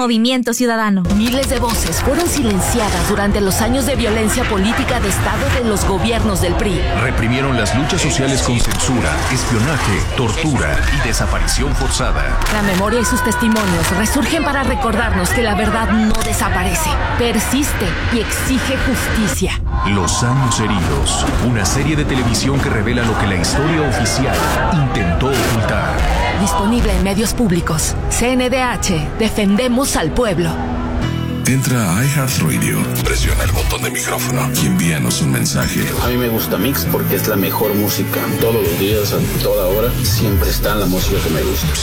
Movimiento Ciudadano. Miles de voces fueron silenciadas durante los años de violencia política de Estado de los gobiernos del PRI. Reprimieron las luchas sociales con censura, espionaje, tortura y desaparición forzada. La memoria y sus testimonios resurgen para recordarnos que la verdad no desaparece, persiste y exige justicia. Los años heridos, una serie de televisión que revela lo que la historia oficial intentó ocultar. Disponible en medios públicos. CNDH, defendemos al pueblo. Entra a iHeartRadio, presiona el botón de micrófono y envíanos un mensaje. A mí me gusta Mix porque es la mejor música. Todos los días, a toda hora, siempre está la música que me gusta.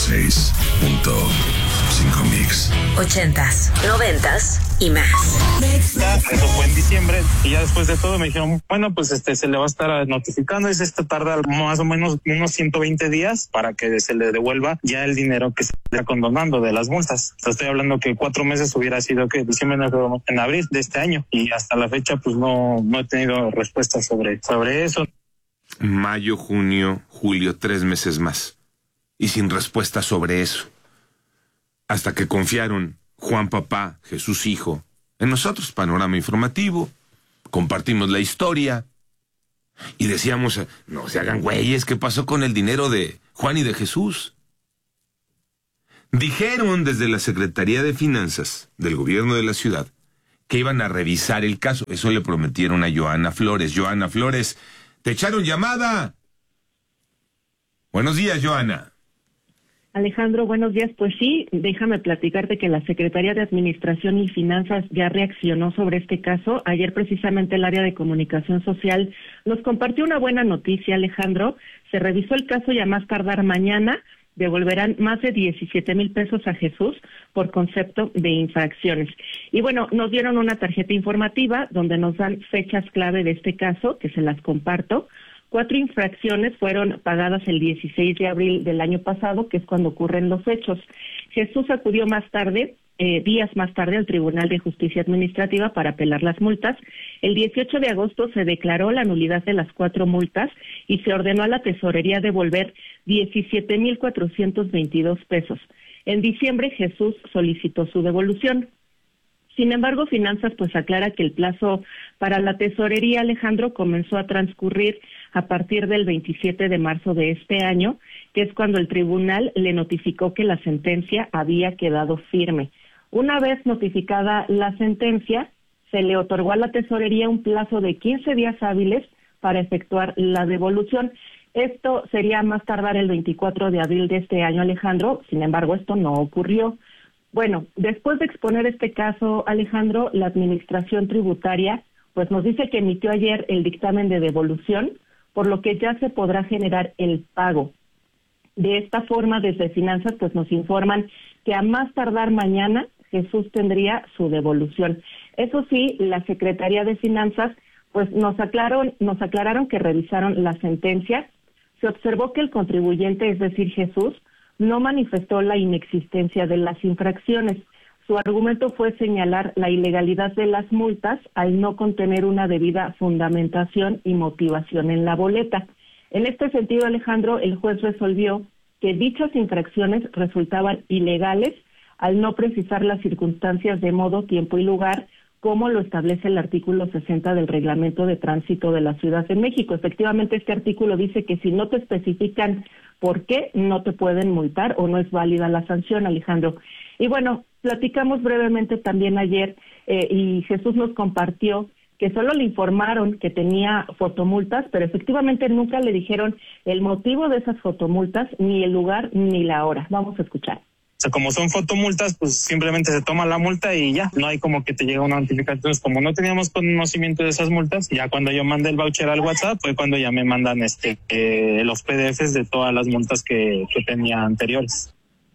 106.5 Mix. 80s, 90s y más. Eso fue en diciembre y ya después de todo me dijeron, bueno, pues se le va a estar notificando, tarda más o menos unos 120 días para que se le devuelva ya el dinero que se está condonando de las multas. Estoy hablando que 4 meses hubiera sido que diciembre, en abril de este año, y hasta la fecha pues no he tenido respuesta sobre eso. Mayo, junio, julio, 3 meses más. Y sin respuesta sobre eso. Hasta que confiaron Juan Papá, Jesús Hijo, en nosotros, Panorama Informativo, compartimos la historia y decíamos, no se hagan güeyes, ¿qué pasó con el dinero de Juan y de Jesús? Dijeron desde la Secretaría de Finanzas del gobierno de la ciudad que iban a revisar el caso. Eso le prometieron a Joana Flores. Joana Flores, ¿te echaron llamada? Buenos días, Joana. Alejandro, buenos días. Pues sí, déjame platicarte que la Secretaría de Administración y Finanzas ya reaccionó sobre este caso. Ayer precisamente el área de comunicación social nos compartió una buena noticia, Alejandro. Se revisó el caso y a más tardar mañana devolverán más de 17,000 pesos a Jesús por concepto de infracciones. Y bueno, nos dieron una tarjeta informativa donde nos dan fechas clave de este caso, que se las comparto. 4 infracciones fueron pagadas el 16 de abril del año pasado, que es cuando ocurren los hechos. Jesús acudió más tarde, días más tarde, al Tribunal de Justicia Administrativa para apelar las multas. El 18 de agosto se declaró la nulidad de las 4 multas y se ordenó a la Tesorería devolver 17,422 pesos. En diciembre, Jesús solicitó su devolución. Sin embargo, Finanzas pues aclara que el plazo para la Tesorería, Alejandro, comenzó a transcurrir a partir del 27 de marzo de este año, que es cuando el tribunal le notificó que la sentencia había quedado firme. Una vez notificada la sentencia, se le otorgó a la Tesorería un plazo de 15 días hábiles para efectuar la devolución. Esto sería más tardar el 24 de abril de este año, Alejandro. Sin embargo, esto no ocurrió. Bueno, después de exponer este caso, Alejandro, la Administración Tributaria pues nos dice que emitió ayer el dictamen de devolución, por lo que ya se podrá generar el pago. De esta forma, desde Finanzas pues nos informan que a más tardar mañana Jesús tendría su devolución. Eso sí, la Secretaría de Finanzas pues nos aclararon que revisaron la sentencia. Se observó que el contribuyente, es decir, Jesús, no manifestó la inexistencia de las infracciones. Su argumento fue señalar la ilegalidad de las multas al no contener una debida fundamentación y motivación en la boleta. En este sentido, Alejandro, el juez resolvió que dichas infracciones resultaban ilegales al no precisar las circunstancias de modo, tiempo y lugar, como lo establece el artículo 60 del Reglamento de Tránsito de la Ciudad de México. Efectivamente, este artículo dice que si no te especifican por qué, no te pueden multar o no es válida la sanción, Alejandro. Y bueno, platicamos brevemente también ayer y Jesús nos compartió que solo le informaron que tenía fotomultas, pero efectivamente nunca le dijeron el motivo de esas fotomultas, ni el lugar, ni la hora. Vamos a escuchar. O sea, como son fotomultas, pues simplemente se toma la multa y ya, no hay como que te llega una notificación. Entonces, como no teníamos conocimiento de esas multas, ya cuando yo mandé el voucher al WhatsApp, fue cuando ya me mandan los PDFs de todas las multas que tenía anteriores.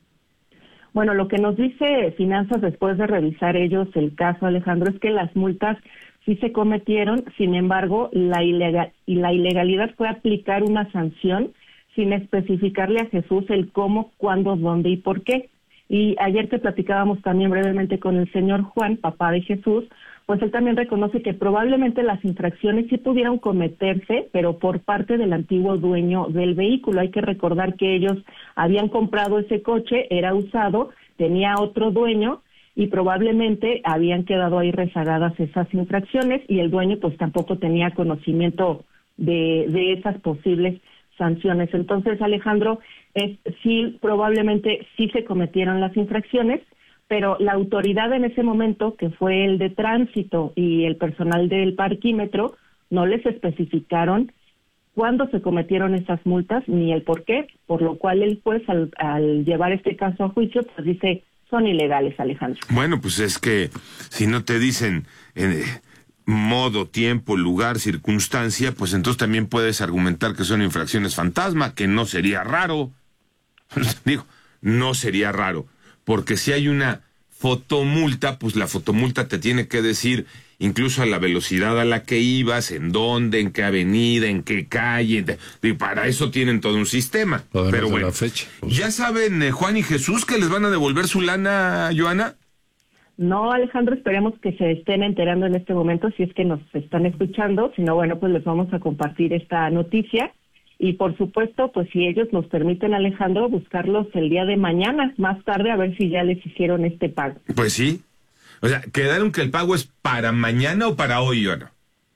Bueno, lo que nos dice Finanzas después de revisar ellos el caso, Alejandro, es que las multas sí se cometieron, sin embargo, la ilegalidad fue aplicar una sanción sin especificarle a Jesús el cómo, cuándo, dónde y por qué. Y ayer que platicábamos también brevemente con el señor Juan, papá de Jesús, pues él también reconoce que probablemente las infracciones sí pudieron cometerse, pero por parte del antiguo dueño del vehículo. Hay que recordar que ellos habían comprado ese coche, era usado, tenía otro dueño y probablemente habían quedado ahí rezagadas esas infracciones y el dueño pues tampoco tenía conocimiento de esas posibles sanciones. Entonces, Alejandro, sí, probablemente sí se cometieron las infracciones, pero la autoridad en ese momento, que fue el de tránsito y el personal del parquímetro, no les especificaron cuándo se cometieron esas multas ni el por qué, por lo cual el juez al llevar este caso a juicio, pues dice, son ilegales, Alejandro. Bueno, pues es que si no te dicen modo, tiempo, lugar, circunstancia, pues entonces también puedes argumentar que son infracciones fantasma, que no sería raro. Digo, no sería raro, porque si hay una fotomulta, pues la fotomulta te tiene que decir incluso a la velocidad a la que ibas, en dónde, en qué avenida, en qué calle, y para eso tienen todo un sistema. Además pero bueno, la fecha, pues. ¿Ya saben Juan y Jesús que les van a devolver su lana, Joana? No, Alejandro, esperemos que se estén enterando en este momento si es que nos están escuchando, si no, bueno, pues les vamos a compartir esta noticia y por supuesto, pues si ellos nos permiten, Alejandro, buscarlos el día de mañana, más tarde, a ver si ya les hicieron este pago. Pues sí. O sea, ¿quedaron que el pago es para mañana o para hoy, Joana?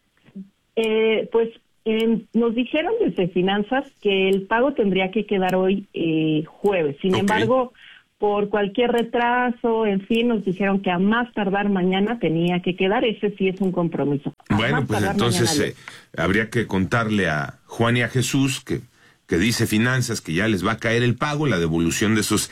Nos dijeron desde Finanzas que el pago tendría que quedar hoy jueves. Sin embargo, por cualquier retraso, en fin, nos dijeron que a más tardar mañana tenía que quedar. Ese sí es un compromiso. Bueno, pues entonces habría que contarle a Juan y a Jesús que dice Finanzas que ya les va a caer el pago, la devolución de esos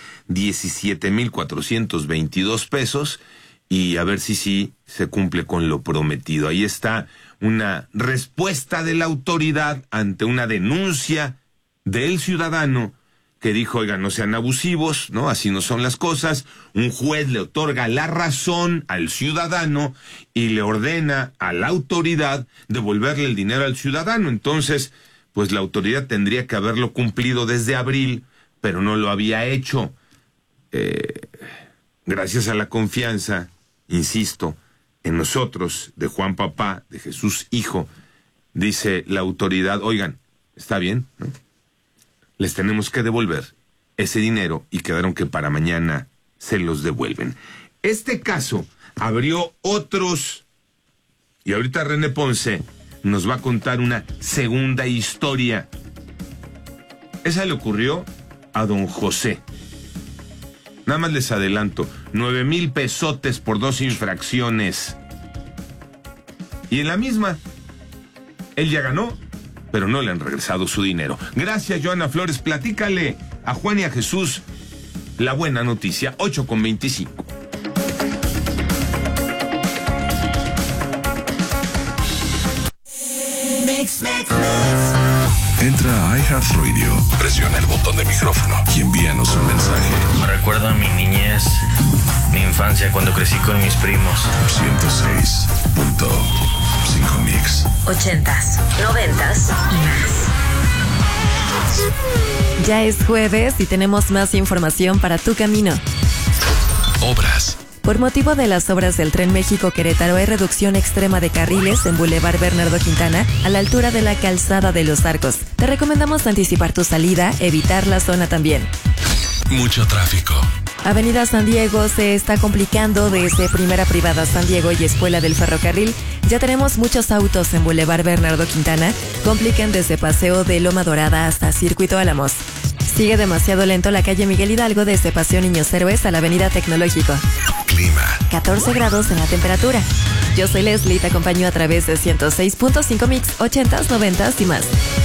17,422 pesos, y a ver si sí se cumple con lo prometido. Ahí está una respuesta de la autoridad ante una denuncia del ciudadano que dijo, oigan, no sean abusivos, ¿no? Así no son las cosas. Un juez le otorga la razón al ciudadano y le ordena a la autoridad devolverle el dinero al ciudadano. Entonces, pues la autoridad tendría que haberlo cumplido desde abril, pero no lo había hecho. Gracias a la confianza, insisto, en nosotros, de Juan Papá, de Jesús Hijo, dice la autoridad, oigan, está bien, ¿no? Les tenemos que devolver ese dinero y quedaron que para mañana se los devuelven. Este caso abrió otros, y ahorita René Ponce nos va a contar una segunda historia. Esa le ocurrió a don José. Nada más les adelanto, 9,000 pesotes por 2 infracciones. Y en la misma, él ya ganó, pero no le han regresado su dinero. Gracias, Joana Flores. Platícale a Juan y a Jesús la buena noticia. 8:25. Entra a iHeartRadio, presiona el botón de micrófono y envíanos un mensaje. Me recuerda a mi niñez, mi infancia cuando crecí con mis primos. 106.5 Mix. 80s, 90s y más. Ya es jueves y tenemos más información para tu camino. Obras. Por motivo de las obras del Tren México-Querétaro hay reducción extrema de carriles en Boulevard Bernardo Quintana a la altura de la Calzada de los Arcos. Te recomendamos anticipar tu salida, evitar la zona también. Mucho tráfico. Avenida San Diego se está complicando desde Primera Privada San Diego y Escuela del Ferrocarril. Ya tenemos muchos autos en Boulevard Bernardo Quintana. Complican desde Paseo de Loma Dorada hasta Circuito Álamos. Sigue demasiado lento la calle Miguel Hidalgo desde Paseo Niños Héroes a la Avenida Tecnológico. Clima. 14 grados en la temperatura. Yo soy Leslie y te acompaño a través de 106.5 Mix, 80s, 90s y más.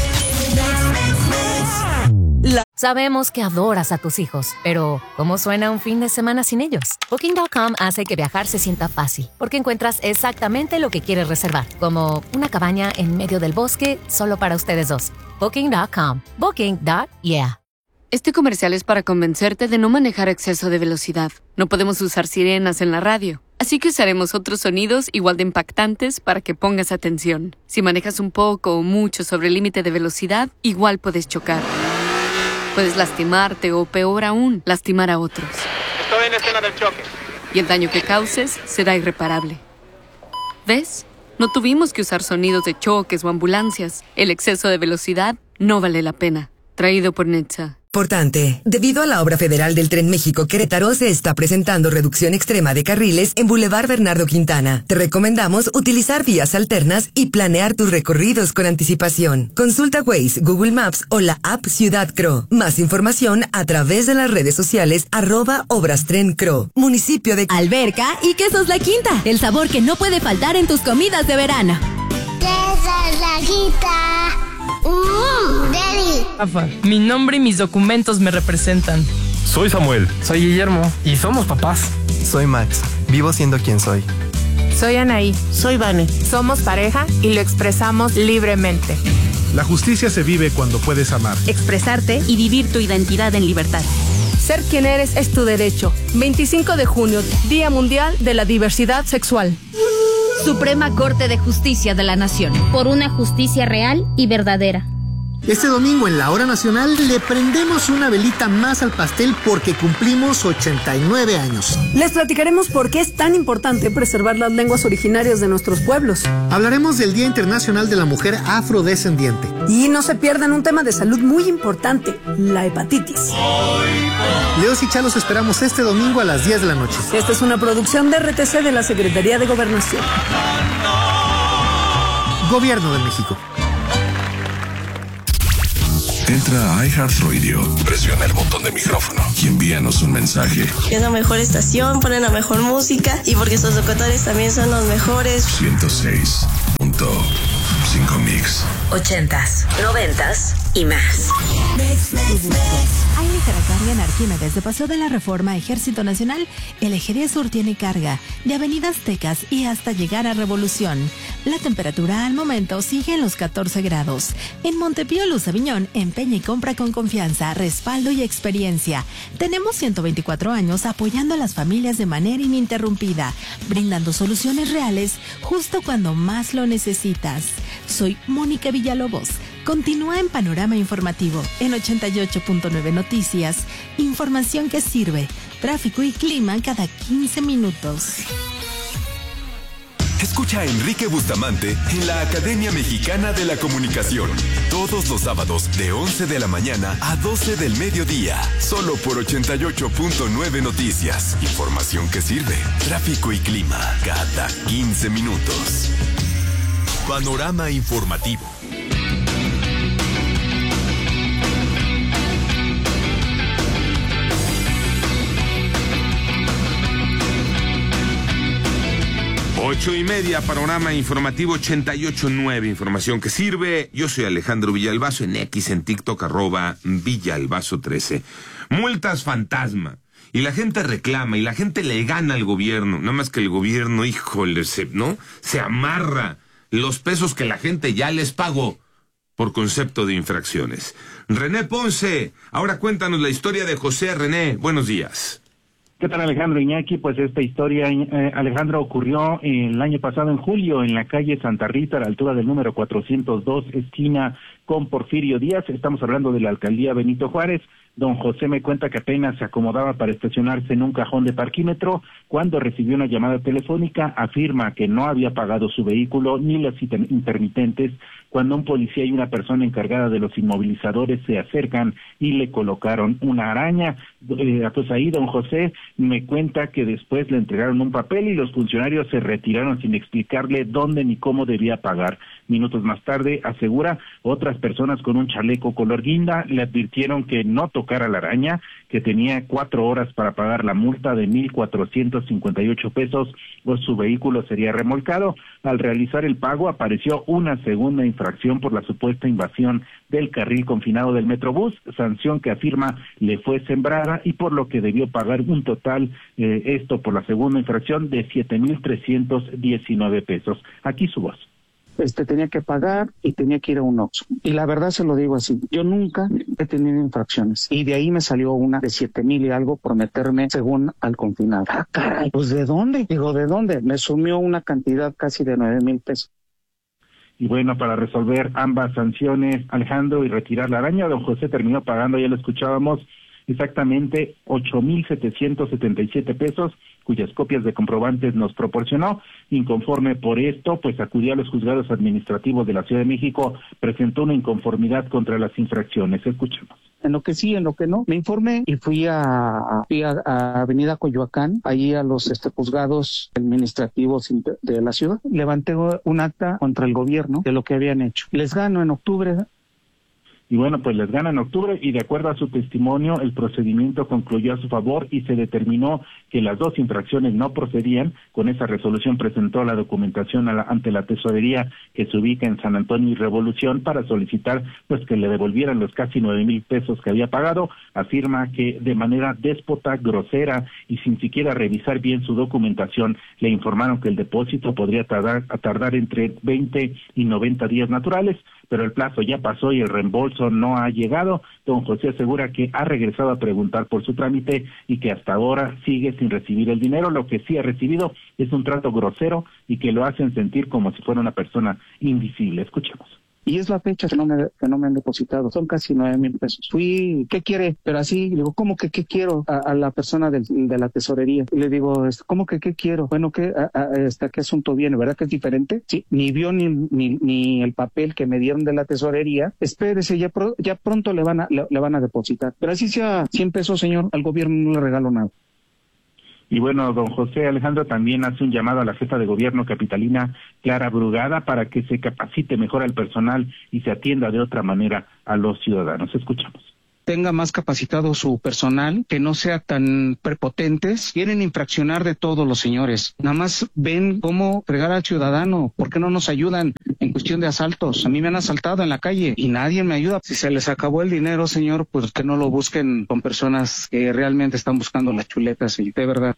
Sabemos que adoras a tus hijos, pero ¿cómo suena un fin de semana sin ellos? Booking.com hace que viajar se sienta fácil, porque encuentras exactamente lo que quieres reservar, como una cabaña en medio del bosque solo para ustedes dos. Booking.com. Booking.yeah. Este comercial es para convencerte de no manejar a exceso de velocidad. No podemos usar sirenas en la radio, así que usaremos otros sonidos igual de impactantes para que pongas atención. Si manejas un poco o mucho sobre el límite de velocidad, igual puedes chocar. Puedes lastimarte o, peor aún, lastimar a otros. Estoy en escena del choque. Y el daño que causes será irreparable. ¿Ves? No tuvimos que usar sonidos de choques o ambulancias. El exceso de velocidad no vale la pena. Traído por NHTSA. Importante. Debido a la obra federal del Tren México-Querétaro, se está presentando reducción extrema de carriles en Boulevard Bernardo Quintana. Te recomendamos utilizar vías alternas y planear tus recorridos con anticipación. Consulta Waze, Google Maps o la app Ciudad Cro. Más información a través de las redes sociales @ObrasTrenCro. Municipio de Alberca y Quesos La Quinta. El sabor que no puede faltar en tus comidas de verano. Quesos La Quinta. Daddy. Rafa, mi nombre y mis documentos me representan. Soy Samuel. Soy Guillermo. Y somos papás. Soy Max. Vivo siendo quien soy. Soy Anaí. Soy Vane. Somos pareja y lo expresamos libremente. La justicia se vive cuando puedes amar, expresarte y vivir tu identidad en libertad. Ser quien eres es tu derecho. 25 de junio, Día Mundial de la Diversidad Sexual. Suprema Corte de Justicia de la Nación. Por una justicia real y verdadera. Este domingo en la Hora Nacional le prendemos una velita más al pastel porque cumplimos 89 años. Les platicaremos por qué es tan importante preservar las lenguas originarias de nuestros pueblos. Hablaremos del Día Internacional de la Mujer Afrodescendiente. Y no se pierdan un tema de salud muy importante, la hepatitis. Leos y Chalos esperamos este domingo a las 10 de la noche. Esta es una producción de RTC de la Secretaría de Gobernación. Gobierno de México. Entra a iHeartRadio, presiona el botón de micrófono y envíanos un mensaje. Es la mejor estación, ponen la mejor música y porque sus locutores también son los mejores. 106.5 Mix. 80s, 90s y más. Hay ligera carga en Arquímedes de Paseo de la Reforma, Ejército Nacional. El Eje Sur tiene carga de Avenida Aztecas y hasta llegar a Revolución. La temperatura al momento sigue en los 14 grados. En Montepío, Luz Aviñón, empeña y compra con confianza, respaldo y experiencia. Tenemos 124 años apoyando a las familias de manera ininterrumpida, brindando soluciones reales justo cuando más lo necesitas. Soy Mónica Villalobos. Continúa en Panorama Informativo en 88.9 Noticias. Información que sirve. Tráfico y clima cada 15 minutos. Escucha a Enrique Bustamante en la Academia Mexicana de la Comunicación. Todos los sábados de 11 de la mañana a 12 del mediodía. Solo por 88.9 Noticias. Información que sirve. Tráfico y clima cada 15 minutos. Panorama Informativo. Ocho y media, Panorama Informativo 88.9, información que sirve. Yo soy Alejandro Villalbazo, en X, en TikTok, @Villalbazo13. Multas fantasma. Y la gente reclama, y la gente le gana al gobierno. Nada más que el gobierno, híjole, se amarra los pesos que la gente ya les pagó por concepto de infracciones. René Ponce, ahora cuéntanos la historia de José. René, buenos días. ¿Qué tal, Alejandro? Iñaki? Pues esta historia, Alejandro, ocurrió el año pasado en julio en la calle Santa Rita, a la altura del número 402, esquina con Porfirio Díaz. Estamos hablando de la alcaldía Benito Juárez. Don José me cuenta que apenas se acomodaba para estacionarse en un cajón de parquímetro cuando recibió una llamada telefónica. Afirma que no había pagado su vehículo ni las intermitentes cuando un policía y una persona encargada de los inmovilizadores se acercan y le colocaron una araña. Pues ahí don José me cuenta que después le entregaron un papel y los funcionarios se retiraron sin explicarle dónde ni cómo debía pagar. Minutos más tarde, asegura, otras personas con un chaleco color guinda le advirtieron que no tocara la araña, que tenía 4 horas para pagar la multa de 1,458 pesos o su vehículo sería remolcado. Al realizar el pago apareció una segunda infracción por la supuesta invasión del carril confinado del Metrobús, sanción que afirma le fue sembrada y por lo que debió pagar un total, esto por la segunda infracción, de 7,319 pesos. Aquí su voz. Tenía que pagar y tenía que ir a un Oxxo. Y la verdad se lo digo así, yo nunca he tenido infracciones. Y de ahí me salió una de 7,000 y algo por meterme según al confinado. Ah, caray, pues ¿de dónde? Digo, ¿de dónde? Me sumió una cantidad casi de 9,000 pesos. Y bueno, para resolver ambas sanciones, Alejandro, y retirar la araña, don José terminó pagando, ya lo escuchábamos, exactamente 8,777 pesos, cuyas copias de comprobantes nos proporcionó. Inconforme por esto, pues acudió a los juzgados administrativos de la Ciudad de México, presentó una inconformidad contra las infracciones. Escuchemos. en lo que sí, en lo que no. Me informé y fui a Avenida Coyoacán, ahí a los juzgados administrativos de la ciudad. Levanté un acta contra el gobierno de lo que habían hecho. Les gano en octubre. Y bueno, pues les gana en octubre y de acuerdo a su testimonio, el procedimiento concluyó a su favor y se determinó que las dos infracciones no procedían. Con esa resolución presentó la documentación ante la tesorería que se ubica en San Antonio y Revolución para solicitar pues que le devolvieran los casi 9,000 pesos que había pagado. Afirma que de manera déspota, grosera y sin siquiera revisar bien su documentación, le informaron que el depósito podría tardar entre 20 y 90 días naturales, pero el plazo ya pasó y el reembolso no ha llegado. Don José asegura que ha regresado a preguntar por su trámite y que hasta ahora sigue sin recibir el dinero. Lo que sí ha recibido es un trato grosero y que lo hacen sentir como si fuera una persona invisible. Escuchemos. Y es la fecha que no me han depositado. Son casi 9,000 pesos. Fui, ¿qué quiere? Pero así, le digo, ¿cómo que qué quiero? A la persona de la tesorería. Y le digo, ¿cómo que qué quiero? Bueno, ¿qué asunto viene? ¿Verdad que es diferente? Sí, ni vio ni el papel que me dieron de la tesorería. Espérese, ya pronto le van a depositar. Pero así sea 100 pesos, señor, al gobierno no le regalo nada. Y bueno, don José Alejandro también hace un llamado a la jefa de gobierno capitalina, Clara Brugada, para que se capacite mejor al personal y se atienda de otra manera a los ciudadanos. Escuchamos. Tenga más capacitado su personal, que no sea tan prepotentes. Quieren infraccionar de todos los señores. Nada más ven cómo fregar al ciudadano. ¿Por qué no nos ayudan en cuestión de asaltos? A mí me han asaltado en la calle y nadie me ayuda. Si se les acabó el dinero, señor, pues que no lo busquen con personas que realmente están buscando las chuletas, y de verdad.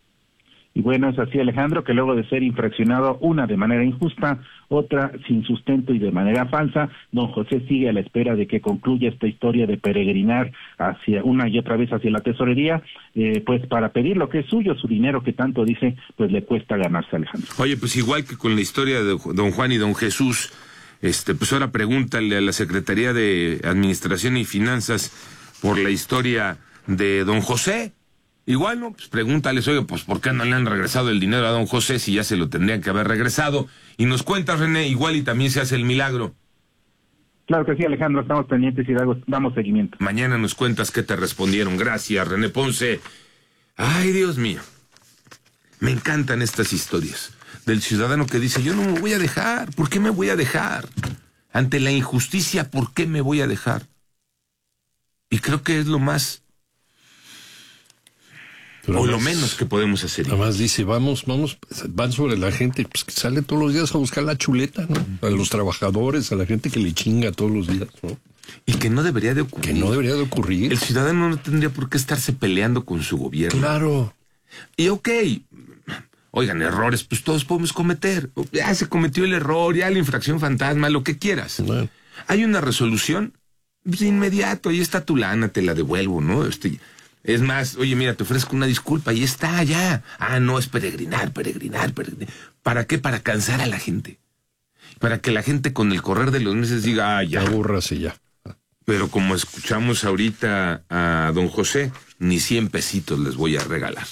Y bueno, es así, Alejandro, que luego de ser infraccionado, una de manera injusta, otra sin sustento y de manera falsa, don José sigue a la espera de que concluya esta historia de peregrinar hacia una y otra vez hacia la tesorería, pues para pedir lo que es suyo, su dinero que tanto dice, pues le cuesta ganarse, Alejandro. Oye, pues igual que con la historia de don Juan y don Jesús, pues ahora pregúntale a la Secretaría de Administración y Finanzas por la historia de don José. Igual, ¿no? Pues pregúntales, oye, pues ¿por qué no le han regresado el dinero a don José si ya se lo tendrían que haber regresado? Y nos cuentas, René, igual y también se hace el milagro. Claro que sí, Alejandro, estamos pendientes y damos seguimiento. Mañana nos cuentas qué te respondieron. Gracias, René Ponce. Ay, Dios mío. Me encantan estas historias del ciudadano que dice, yo no me voy a dejar. ¿Por qué me voy a dejar? Ante la injusticia, ¿por qué me voy a dejar? Y creo que es lo más... Pero o lo menos que podemos hacer. Además dice, van sobre la gente pues, que sale todos los días a buscar la chuleta, ¿no? A los trabajadores, a la gente que le chinga todos los días, ¿no? Y que no debería de ocurrir. El ciudadano no tendría por qué estarse peleando con su gobierno. Claro. Y oigan, errores, pues todos podemos cometer. Ya se cometió el error, ya la infracción fantasma, lo que quieras. Bueno. Hay una resolución, pues inmediato, ahí está tu lana, te la devuelvo, ¿no? Es más, oye, mira, te ofrezco una disculpa y está ya. No, es peregrinar. ¿Para qué? Para cansar a la gente. Para que la gente con el correr de los meses diga, ya. Abúrrase ya. Pero como escuchamos ahorita a don José, ni 100 pesitos les voy a regalar.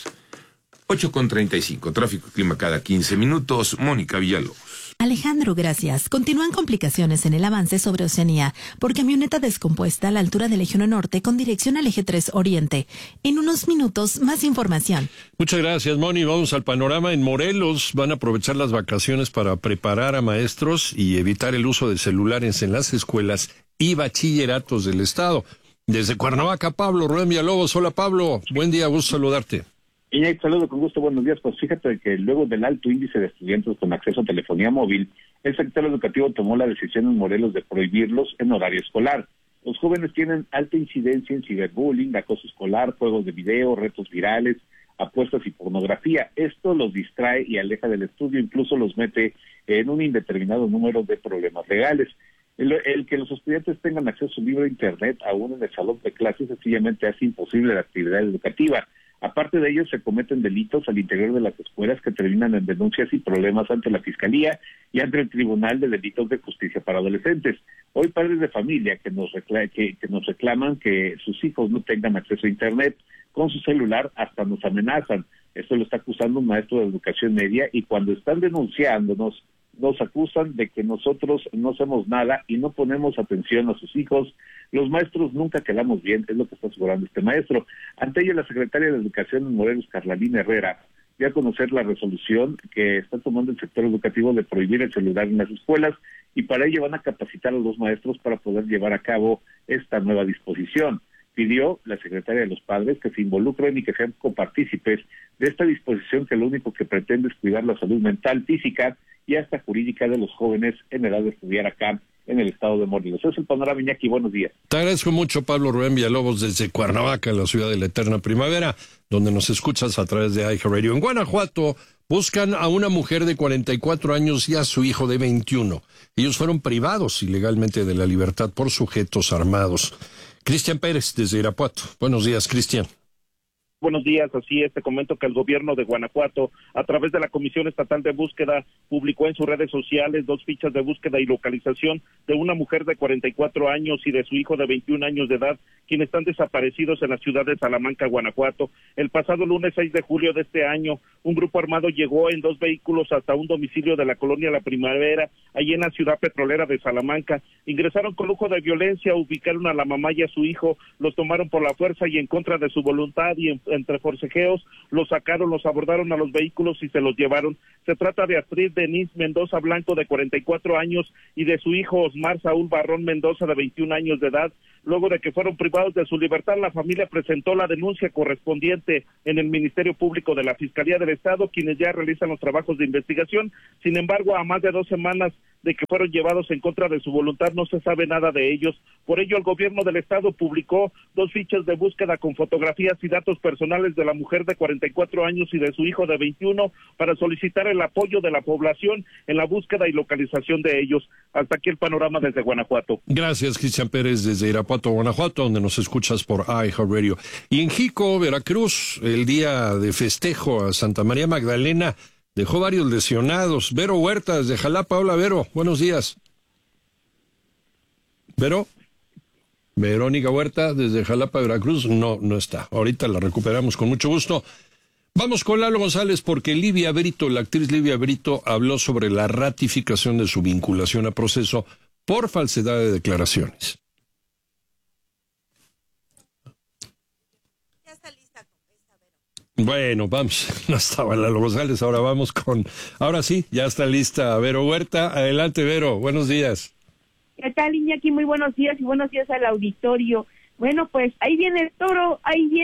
8:35, tráfico y clima cada 15 minutos. Mónica Villalobos. Alejandro, gracias. Continúan complicaciones en el avance sobre Oceanía por camioneta descompuesta a la altura del Eje 1 Norte con dirección al Eje 3 Oriente. En unos minutos, más información. Muchas gracias, Moni. Vamos al panorama. En Morelos van a aprovechar las vacaciones para preparar a maestros y evitar el uso de celulares en las escuelas y bachilleratos del estado. Desde Cuernavaca, Pablo Rubén Villalobos. Hola, Pablo. Buen día, gusto saludarte. Iñaki, saludo con gusto, buenos días. Pues fíjate que luego del alto índice de estudiantes con acceso a telefonía móvil, el sector educativo tomó la decisión en Morelos de prohibirlos en horario escolar. Los jóvenes tienen alta incidencia en ciberbullying, acoso escolar, juegos de video, retos virales, apuestas y pornografía. Esto los distrae y aleja del estudio, incluso los mete en un indeterminado número de problemas legales. El que los estudiantes tengan acceso libre a Internet, aún en el salón de clases, sencillamente hace imposible la actividad educativa. Aparte de ello, se cometen delitos al interior de las escuelas que terminan en denuncias y problemas ante la Fiscalía y ante el Tribunal de Delitos de Justicia para Adolescentes. Hoy padres de familia que nos reclaman que sus hijos no tengan acceso a Internet con su celular hasta nos amenazan. Esto lo está acusando un maestro de educación media y cuando están denunciándonos nos acusan de que nosotros no hacemos nada y no ponemos atención a sus hijos. Los maestros nunca quedamos bien, es lo que está asegurando este maestro. Ante ello, la secretaria de Educación en Morelos, Carlalina Herrera, dio a conocer la resolución que está tomando el sector educativo de prohibir el celular en las escuelas, y para ello van a capacitar a los maestros para poder llevar a cabo esta nueva disposición. Pidió la secretaria de los padres que se involucren y que sean copartícipes de esta disposición, que lo único que pretende es cuidar la salud mental, física y hasta jurídica de los jóvenes en edad de estudiar acá en el estado de Morelos. Es el panorama, Iñaki, buenos días. Te agradezco mucho, Pablo Rubén Villalobos, desde Cuernavaca, la ciudad de la eterna primavera, donde nos escuchas a través de iHeartRadio. En Guanajuato buscan a una mujer de 44 años y a su hijo de 21. Ellos fueron privados ilegalmente de la libertad por sujetos armados. Cristian Pérez, desde Irapuato. Buenos días, Cristian. Buenos días, así es, te comento que el gobierno de Guanajuato, a través de la Comisión Estatal de Búsqueda, publicó en sus redes sociales 2 fichas de búsqueda y localización de una mujer de 44 años y de su hijo de 21 años de edad, quienes están desaparecidos en la ciudad de Salamanca, Guanajuato. El pasado lunes 6 de julio de este año, un grupo armado llegó en 2 vehículos hasta un domicilio de la colonia La Primavera, allí en la ciudad petrolera de Salamanca. Ingresaron con lujo de violencia, ubicaron a la mamá y a su hijo, los tomaron por la fuerza y en contra de su voluntad, y entre forcejeos los sacaron, los abordaron a los vehículos y se los llevaron. Se trata de Astrid Denise Mendoza Blanco, de 44 años, y de su hijo Osmar Saúl Barrón Mendoza, de 21 años de edad. Luego de que fueron privados de su libertad, la familia presentó la denuncia correspondiente en el Ministerio Público de la Fiscalía del Estado, quienes ya realizan los trabajos de investigación. Sin embargo, a más de 2 semanas de que fueron llevados en contra de su voluntad, no se sabe nada de ellos. Por ello, el gobierno del Estado publicó 2 fichas de búsqueda con fotografías y datos personales de la mujer de 44 años y de su hijo de 21 para solicitar el apoyo de la población en la búsqueda y localización de ellos. Hasta aquí el panorama desde Guanajuato. Gracias, Cristian Pérez, desde Irapuato, Guanajuato, donde nos escuchas por iHeartRadio. Y en Jico, Veracruz, el día de festejo a Santa María Magdalena dejó varios lesionados. Vero Huerta, desde Jalapa. Hola, Vero, buenos días. Vero. Verónica Huerta, desde Jalapa, Veracruz, no está. Ahorita la recuperamos con mucho gusto. Vamos con Lalo González, porque Livia Brito, la actriz Livia Brito, habló sobre la ratificación de su vinculación a proceso por falsedad de declaraciones. Ya está lista. Bueno, vamos, no estaba Lalo González, ahora sí, ya está lista Vero Huerta. Adelante, Vero, buenos días. ¿Qué tal, Iñaki? Muy buenos días y buenos días al auditorio. Bueno, pues ahí viene el toro,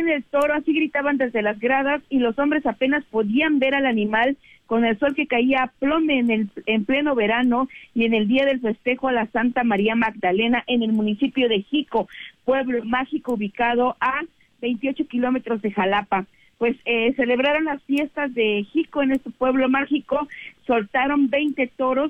así gritaban desde las gradas y los hombres apenas podían ver al animal con el sol que caía a plome en pleno verano y en el día del festejo a la Santa María Magdalena en el municipio de Jico, pueblo mágico ubicado a 28 kilómetros de Jalapa. Pues celebraron las fiestas de Jico en este pueblo mágico, soltaron 20 toros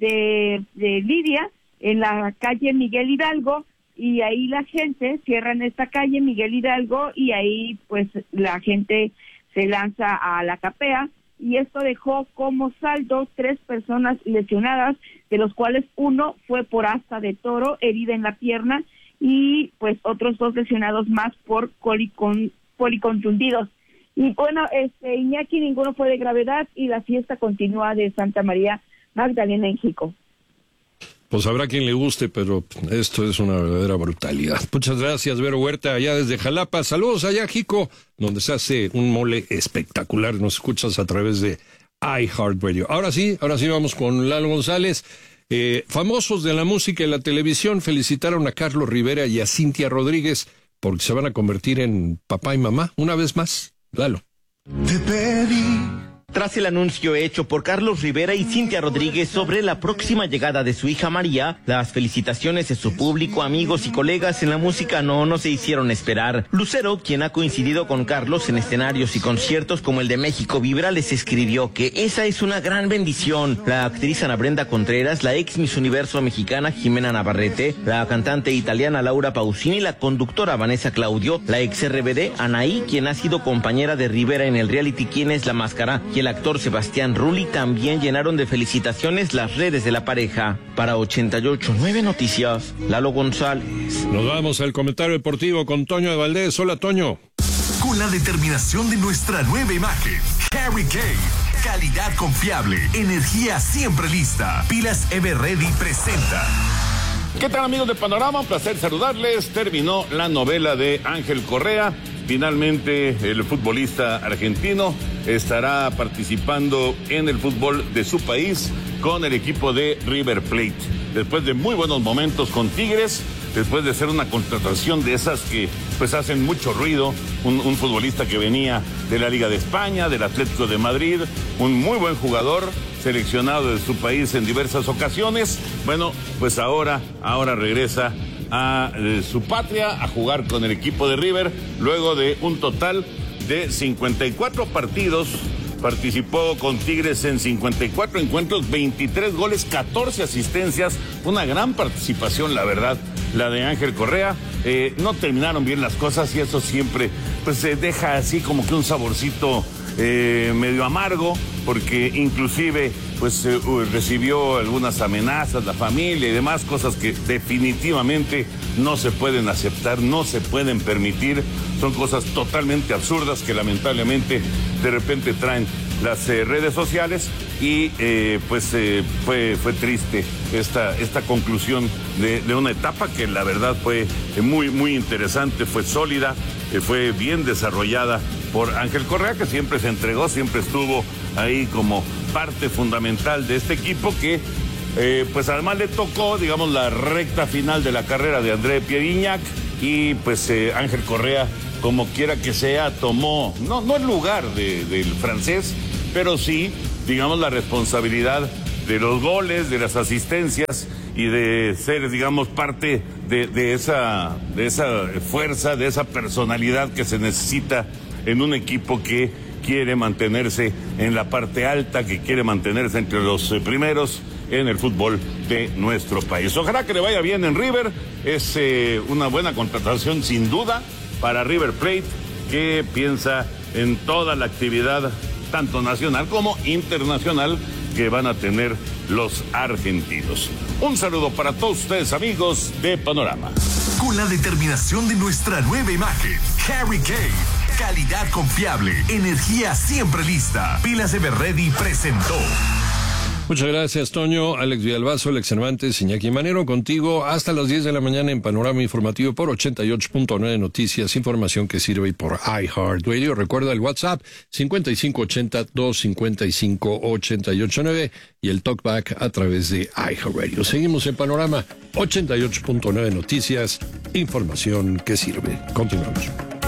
de lidia en la calle Miguel Hidalgo, y ahí la gente cierran esta calle Miguel Hidalgo y ahí pues la gente se lanza a la capea, y esto dejó como saldo 3 personas lesionadas, de los cuales uno fue por asta de toro, herida en la pierna, y pues otros 2 lesionados más por policontundidos. Y bueno, Iñaki, ninguno fue de gravedad y la fiesta continúa de Santa María Magdalena en Jico. Pues habrá quien le guste, pero esto es una verdadera brutalidad. Muchas gracias, Vero Huerta, allá desde Jalapa. Saludos allá, Jico, donde se hace un mole espectacular. Nos escuchas a través de iHeartRadio. Ahora sí vamos con Lalo González. Famosos de la música y la televisión felicitaron a Carlos Rivera y a Cintia Rodríguez porque se van a convertir en papá y mamá una vez más. Lalo. Te pedí. Tras el anuncio hecho por Carlos Rivera y Cintia Rodríguez sobre la próxima llegada de su hija María, las felicitaciones de su público, amigos y colegas en la música no se hicieron esperar. Lucero, quien ha coincidido con Carlos en escenarios y conciertos como el de México Vibra, les escribió que esa es una gran bendición. La actriz Ana Brenda Contreras, la ex Miss Universo mexicana Jimena Navarrete, la cantante italiana Laura Pausini, la conductora Vanessa Claudio, la ex RBD Anaí, quien ha sido compañera de Rivera en el reality ¿Quién es la máscara?, y el actor Sebastián Rulli también llenaron de felicitaciones las redes de la pareja. Para 88.9 Noticias, Lalo González. Nos vamos al comentario deportivo con Toño de Valdés. Hola, Toño. Con la determinación de nuestra nueva imagen, Harry Kane calidad confiable, energía siempre lista. Pilas Everready presenta. ¿Qué tal, amigos de Panorama? Un placer saludarles. Terminó la novela de Ángel Correa. Finalmente el futbolista argentino estará participando en el fútbol de su país con el equipo de River Plate. Después de muy buenos momentos con Tigres, después de ser una contratación de esas que pues hacen mucho ruido, un futbolista que venía de la Liga de España, del Atlético de Madrid, un muy buen jugador, seleccionado de su país en diversas ocasiones. Bueno, pues ahora regresa a su patria a jugar con el equipo de River, luego de un total de 54 partidos. Participó con Tigres en 54 encuentros, 23 goles, 14 asistencias, una gran participación, la verdad, la de Ángel Correa. No terminaron bien las cosas y eso siempre pues deja así como que un saborcito medio amargo, porque inclusive pues recibió algunas amenazas, la familia y demás, cosas que definitivamente no se pueden aceptar, no se pueden permitir, son cosas totalmente absurdas que lamentablemente de repente traen las redes sociales y fue triste esta conclusión de una etapa que la verdad fue muy interesante, fue sólida, fue bien desarrollada por Ángel Correa, que siempre se entregó, siempre estuvo ahí como parte fundamental de este equipo que pues además le tocó, digamos, la recta final de la carrera de André Pierre Gignac y pues Ángel Correa, como quiera que sea, tomó, no el lugar del francés, pero sí, digamos, la responsabilidad de los goles, de las asistencias y de ser, digamos, parte de esa fuerza, de esa personalidad que se necesita en un equipo que quiere mantenerse en la parte alta, que quiere mantenerse entre los primeros en el fútbol de nuestro país. Ojalá que le vaya bien en River, es una buena contratación sin duda para River Plate, que piensa en toda la actividad, tanto nacional como internacional, que van a tener los argentinos. Un saludo para todos ustedes, amigos de Panorama. Con la determinación de nuestra nueva imagen, Harry Kane. Calidad confiable, energía siempre lista. Pilas Everready presentó. Muchas gracias, Toño. Alex Villalbazo, Alex Cervantes, Iñaki Manero, contigo hasta las 10 de la mañana en Panorama Informativo por 88.9 Noticias, información que sirve por iHeartRadio. Recuerda el WhatsApp 5580-255-889 y el TalkBack a través de iHeartRadio. Seguimos en Panorama 88.9 Noticias, información que sirve. Continuamos.